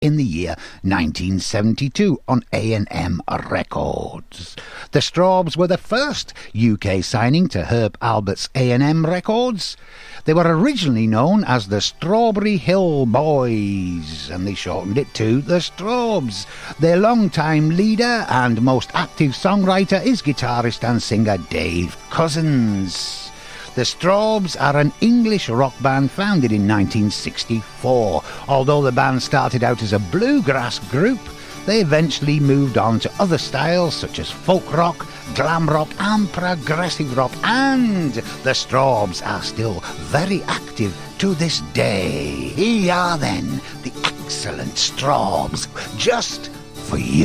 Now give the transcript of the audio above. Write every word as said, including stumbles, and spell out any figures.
in the year nineteen seventy-two on A and M Records. The Strawbs were the first U K signing to Herb Albert's A and M Records. They were originally known as the Strawberry Hill Boys, and they shortened it to the Strawbs. Their longtime leader and most active songwriter is guitarist and singer Dave Cousins. The Strawbs are an English rock band founded in nineteen sixty-four. Although the band started out as a bluegrass group, they eventually moved on to other styles such as folk rock, glam rock and progressive rock, and the Strawbs are still very active to this day. Here are then the excellent Strawbs, just for you.